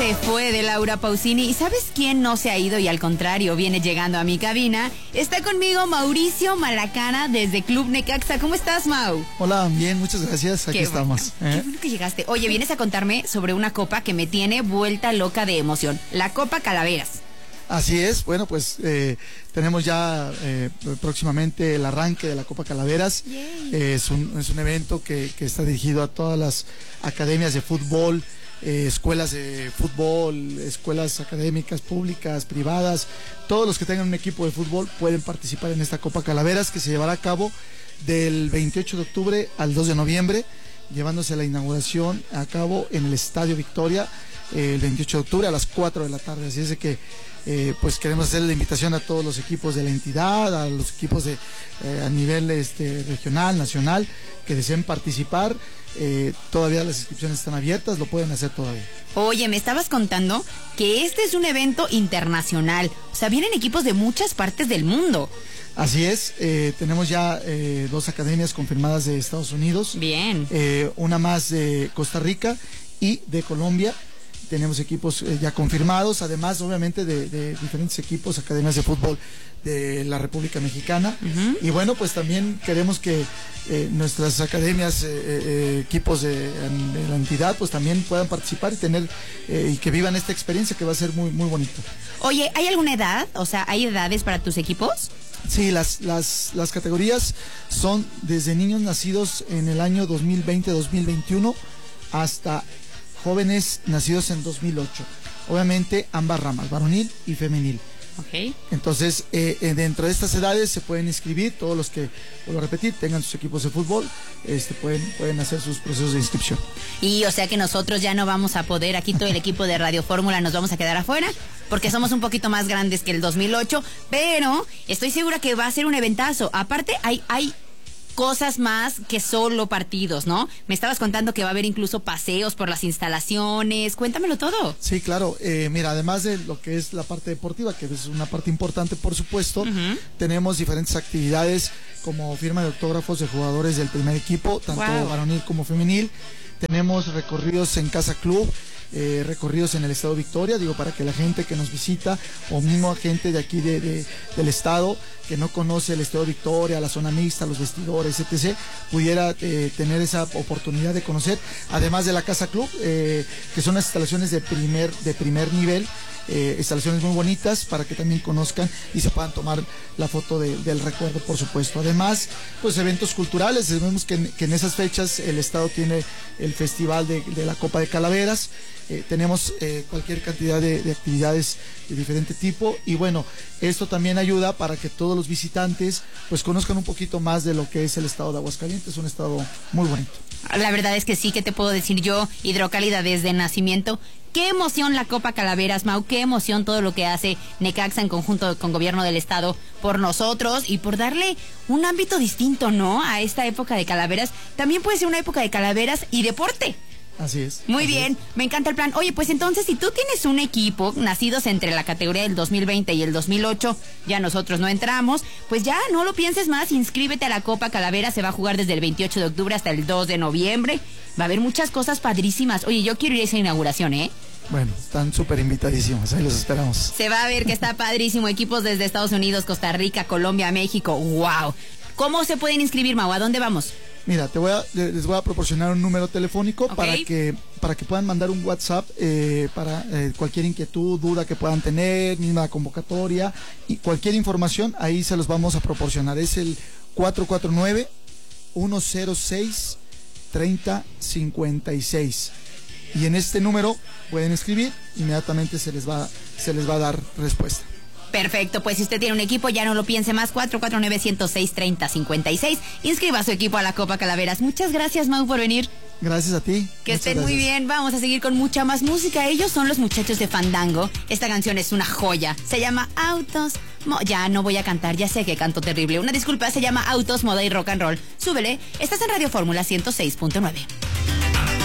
se fue de Laura Pausini. ¿Y sabes quién no se ha ido y al contrario viene llegando a mi cabina? Está conmigo Mauricio Malacana desde Club Necaxa. ¿Cómo estás, Mau? Hola, bien, muchas gracias. Aquí estamos. Qué bueno que llegaste. Oye, vienes a contarme sobre una copa que me tiene vuelta loca de emoción. La Copa Calaveras. Así es, bueno, pues tenemos ya próximamente el arranque de la Copa Calaveras. Es un evento que está dirigido a todas las academias de fútbol, escuelas de fútbol, escuelas académicas, públicas, privadas. Todos los que tengan un equipo de fútbol pueden participar en esta Copa Calaveras, que se llevará a cabo del 28 de octubre al 2 de noviembre, llevándose la inauguración a cabo en el Estadio Victoria el 28 de octubre a las 4 de la tarde. Así es de que pues queremos hacer la invitación a todos los equipos de la entidad, a los equipos de a nivel regional, nacional, que deseen participar. Todavía las inscripciones están abiertas, lo pueden hacer todavía. Oye, me estabas contando que este es un evento internacional, o sea, vienen equipos de muchas partes del mundo. Así es, tenemos ya 2 academias confirmadas de Estados Unidos. Bien. Una más de Costa Rica y de Colombia. Tenemos equipos ya confirmados, además obviamente de diferentes equipos, academias de fútbol de la República Mexicana. Y bueno, pues también queremos que nuestras academias, equipos de la entidad, pues también puedan participar y tener y que vivan esta experiencia que va a ser muy, muy bonito. Oye, ¿hay alguna edad? O sea, ¿hay edades para tus equipos? Sí, las categorías son desde niños nacidos en el año 2020-2021 hasta jóvenes nacidos en 2008. Obviamente ambas ramas, varonil y femenil. Okay. Entonces, dentro de estas edades se pueden inscribir todos los que, vuelvo a repetir, tengan sus equipos de fútbol, pueden hacer sus procesos de inscripción. Y o sea que nosotros ya no vamos a poder, aquí todo el equipo de Radio Fórmula nos vamos a quedar afuera, porque somos un poquito más grandes que el 2008, pero estoy segura que va a ser un eventazo. Aparte, hay cosas más que solo partidos, ¿no? Me estabas contando que va a haber incluso paseos por las instalaciones. Cuéntamelo todo. Sí, claro. Mira, además de lo que es la parte deportiva, que es una parte importante, por supuesto, tenemos diferentes actividades como firma de autógrafos de jugadores del primer equipo, tanto varonil como femenil. Tenemos recorridos en Casa Club, recorridos en el Estado Victoria, digo, para que la gente que nos visita, o mismo gente de aquí del Estado, que no conoce el Estado Victoria, la zona mixta, los vestidores, etc., pudiera tener esa oportunidad de conocer, además de la Casa Club, que son las instalaciones de primer nivel, instalaciones muy bonitas para que también conozcan y se puedan tomar la foto del recuerdo, por supuesto. Además, pues eventos culturales, vemos que en esas fechas el Estado tiene el festival de la Copa de Calaveras. Tenemos cualquier cantidad de actividades de diferente tipo, y bueno, esto también ayuda para que todos los visitantes pues conozcan un poquito más de lo que es el estado de Aguascalientes. Un estado muy bonito. La verdad es que sí, que te puedo decir yo, hidrocálida desde nacimiento. Qué emoción la Copa Calaveras, Mau, qué emoción todo lo que hace Necaxa en conjunto con Gobierno del Estado por nosotros y por darle un ámbito distinto, ¿no?, a esta época de Calaveras. También puede ser una época de Calaveras y deporte. Así es. Muy bien, me encanta el plan. Oye, pues entonces, si tú tienes un equipo nacidos entre la categoría del 2020 y el 2008, ya nosotros no entramos, pues ya no lo pienses más, inscríbete a la Copa Calavera. Se va a jugar desde el 28 de octubre hasta el 2 de noviembre. Va a haber muchas cosas padrísimas. Oye, yo quiero ir a esa inauguración, ¿eh? Bueno, están súper invitadísimos, ahí los esperamos. Se va a ver que está padrísimo. Equipos desde Estados Unidos, Costa Rica, Colombia, México. ¡Wow! ¿Cómo se pueden inscribir, Mau? ¿A dónde vamos? Mira, les voy a proporcionar un número telefónico para que puedan mandar un WhatsApp para cualquier inquietud, duda que puedan tener, misma convocatoria y cualquier información, ahí se los vamos a proporcionar. Es el 449-106-3056. Y en este número pueden escribir, inmediatamente se les va a dar respuesta. Perfecto, pues si usted tiene un equipo, ya no lo piense más, 449-106-3056. Inscriba a su equipo a la Copa Calaveras. Muchas gracias, Mau, por venir. Gracias a ti. Que estén muy bien. Vamos a seguir con mucha más música. Ellos son los muchachos de Fandango. Esta canción es una joya. Se llama Autos. Ya no voy a cantar, ya sé que canto terrible. Una disculpa, se llama Autos, Moda y Rock and Roll. Súbele, estás en Radio Fórmula 106.9.